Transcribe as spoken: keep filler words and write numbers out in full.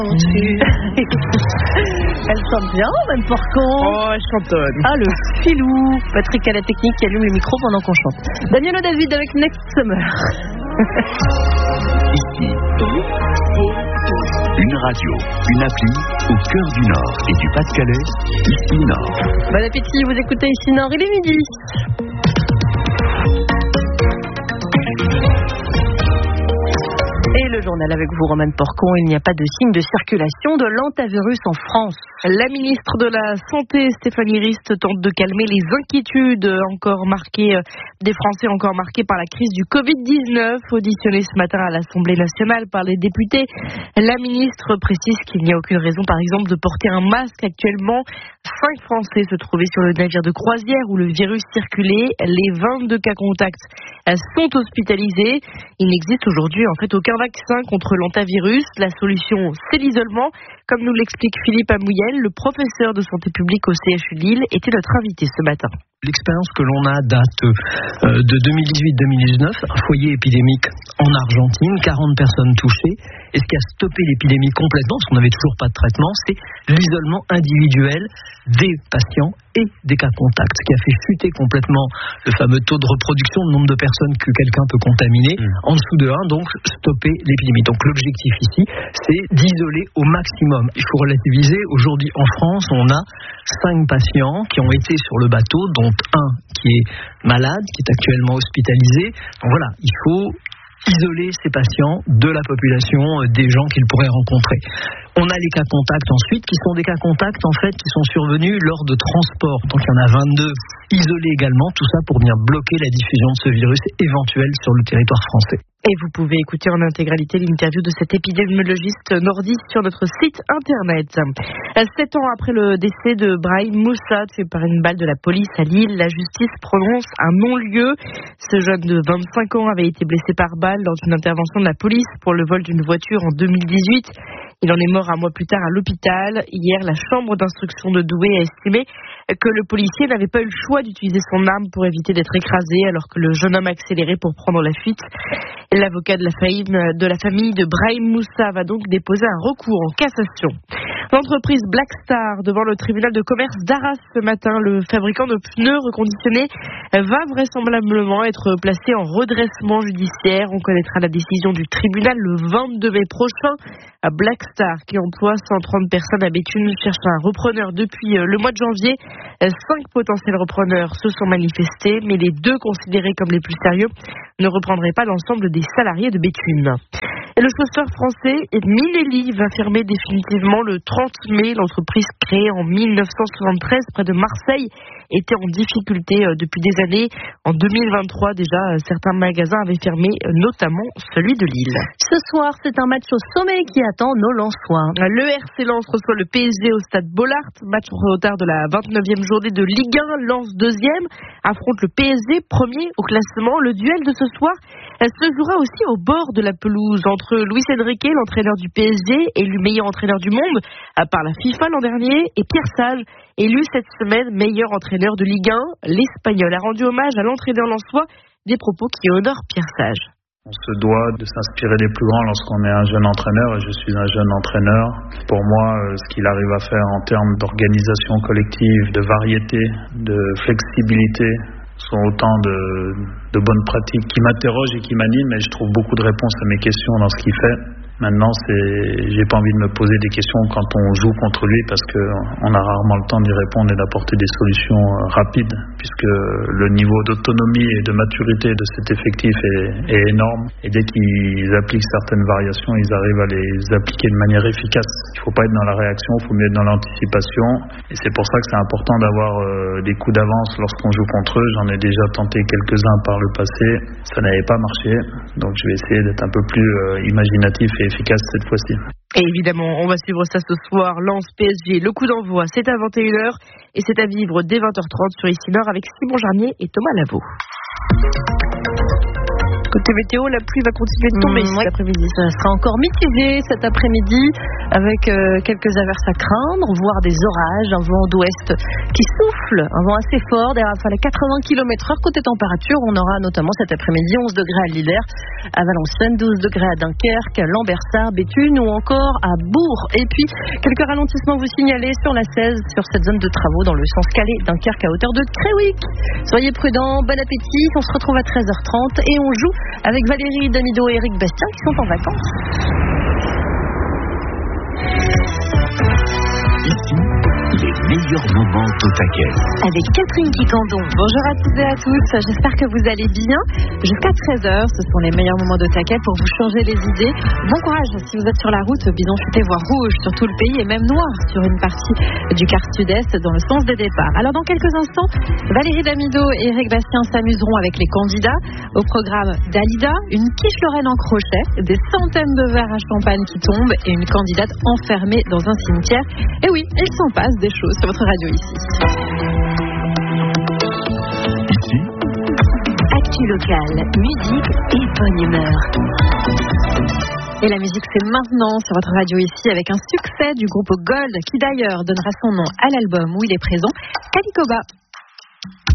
Elle chante bien, même Porcon. Oh, elle chantonne. Ah, le filou. Patrick à la technique qui allume le micro pendant qu'on chante. Daniel David avec Next Summer. Ici, une radio, une appli au cœur du Nord et du Pas-de-Calais, Ici Nord. Bon appétit, vous écoutez Ici Nord, il est midi. Et le journal avec vous, Romane Porcon. Il n'y a pas de signe de circulation de l'hantavirus en France. La ministre de la Santé, Stéphanie Rist, tente de calmer les inquiétudes encore marquées, des Français encore marqués par la crise du covid dix-neuf. Auditionnée ce matin à l'Assemblée nationale par les députés, la ministre précise qu'il n'y a aucune raison, par exemple, de porter un masque actuellement. Cinq Français se trouvaient sur le navire de croisière où le virus circulait. Les vingt-deux cas contacts sont hospitalisés. Il n'existe aujourd'hui en fait aucun vaccin contre l'hantavirus. La solution, c'est l'isolement. Comme nous l'explique Philippe Amouyel, le professeur de santé publique au C H U de Lille, était notre invité ce matin. L'expérience que l'on a date euh, de deux mille dix-huit deux mille dix-neuf, un foyer épidémique en Argentine, quarante personnes touchées. Et ce qui a stoppé l'épidémie complètement, parce qu'on n'avait toujours pas de traitement, c'est l'isolement individuel des patients et des cas contacts, ce qui a fait chuter complètement le fameux taux de reproduction, le nombre de personnes que quelqu'un peut contaminer, mmh. en dessous de un, donc stopper l'épidémie. Donc l'objectif ici, c'est d'isoler au maximum. Il faut relativiser, aujourd'hui en France, on a cinq patients qui ont été sur le bateau, dont un qui est malade, qui est actuellement hospitalisé. Donc voilà, il faut isoler ces patients de la population, des gens qu'ils pourraient rencontrer. On a les cas contacts ensuite, qui sont des cas contacts en fait qui sont survenus lors de transports. Donc il y en a vingt-deux isolés également, tout ça pour venir bloquer la diffusion de ce virus éventuel sur le territoire français. Et vous pouvez écouter en intégralité l'interview de cet épidémiologiste nordiste sur notre site internet. Sept ans après le décès de Brahim Moussa, tué par une balle de la police à Lille, la justice prononce un non-lieu. Ce jeune de vingt-cinq ans avait été blessé par balle lors d'une intervention de la police pour le vol d'une voiture en deux mille dix-huit. Il en est mort un mois plus tard à l'hôpital. Hier, la chambre d'instruction de Douai a estimé que le policier n'avait pas eu le choix d'utiliser son arme pour éviter d'être écrasé, alors que le jeune homme accélérait pour prendre la fuite. L'avocat de la famille de, la famille de Brahim Moussa va donc déposer un recours en cassation. L'entreprise Blackstar devant le tribunal de commerce d'Arras ce matin. Le fabricant de pneus reconditionnés va vraisemblablement être placé en redressement judiciaire. On connaîtra la décision du tribunal le vingt-deux mai prochain. Blackstar, qui emploie cent trente personnes à Béthune, cherche un repreneur depuis le mois de janvier. Cinq potentiels repreneurs se sont manifestés, mais les deux considérés comme les plus sérieux ne reprendraient pas l'ensemble des salariés de Béthune. Et le chauffeur français Minelli va fermer définitivement le trente mai. L'entreprise créée en mille neuf cent soixante-treize près de Marseille était en difficulté depuis des années. En deux mille vingt-trois, déjà, certains magasins avaient fermé, notamment celui de Lille. Ce soir, c'est un match au sommet qui attend nos Lensois. Le R C Lens reçoit le P S G au stade Bollaert. Match en retard de la vingt-neuvième journée de Ligue un. Lens deuxième affronte le P S G, premier au classement. Le duel de ce soir se jouera aussi au bord de la pelouse entre Luis Enrique, l'entraîneur du P S G, élu meilleur entraîneur du monde par la FIFA l'an dernier, et Pierre Sage, élu cette semaine meilleur entraîneur de Ligue un. L'Espagnol a rendu hommage à l'entraîneur lensois, des propos qui honorent Pierre Sage. On se doit de s'inspirer des plus grands lorsqu'on est un jeune entraîneur, et je suis un jeune entraîneur. Pour moi, ce qu'il arrive à faire en termes d'organisation collective, de variété, de flexibilité, sont autant de, de bonnes pratiques qui m'interrogent et qui m'animent, et je trouve beaucoup de réponses à mes questions dans ce qu'il fait. Maintenant, c'est, j'ai pas envie de me poser des questions quand on joue contre lui, parce qu'on a rarement le temps d'y répondre et d'apporter des solutions rapides, puisque le niveau d'autonomie et de maturité de cet effectif est, est énorme. Et dès qu'ils appliquent certaines variations, ils arrivent à les appliquer de manière efficace. Il faut pas être dans la réaction, il faut mieux être dans l'anticipation. Et c'est pour ça que c'est important d'avoir euh, des coups d'avance lorsqu'on joue contre eux. J'en ai déjà tenté quelques-uns par le passé. Ça n'avait pas marché. Donc je vais essayer d'être un peu plus euh, imaginatif et efficace cette fois-ci. Et évidemment, on va suivre ça ce soir. Lens P S G, le coup d'envoi, c'est à vingt et une heures et c'est à vivre dès vingt heures trente sur Ici Nord avec Simon Jarnier et Thomas Lavaux. Côté météo, la pluie va continuer de tomber mmh, cet ouais. après-midi. Ça sera encore mitigé cet après-midi avec euh, quelques averses à craindre, voire des orages, un vent d'ouest qui souffle, un vent assez fort, des rafales à quatre-vingts kilomètres heure. Côté température, on aura notamment cet après-midi onze degrés à Lillers, à Valenciennes, douze degrés à Dunkerque, à Lambersart, Béthune ou encore à Bourg. Et puis, quelques ralentissements vous signalez sur la seize, sur cette zone de travaux dans le sens Calais-Dunkerque à hauteur de Créwick. Soyez prudents, bon appétit, on se retrouve à treize heures trente et on joue avec Valérie Damido et Eric Bastien qui sont en vacances. Ici, les meilleurs moments au taquet. Avec Catherine Quicandon. Bonjour à toutes et à tous, j'espère que vous allez bien. Jusqu'à treize heures, ce sont les meilleurs moments de taquet pour vous changer les idées. Bon courage si vous êtes sur la route, bison futé voire rouge sur tout le pays et même noir sur une partie du quart sud-est dans le sens des départs. Alors dans quelques instants, Valérie Damido et Eric Bastien s'amuseront avec les candidats. Au programme Dalida, une quiche lorraine en crochet, des centaines de verres à champagne qui tombent et une candidate enfermée dans un cimetière. Et oui, il s'en passe des choses sur votre radio ici. Ici, Actu locale, musique et bonne humeur. Et la musique, c'est maintenant sur votre radio ici avec un succès du groupe Gold qui d'ailleurs donnera son nom à l'album où il est présent, Calicoba.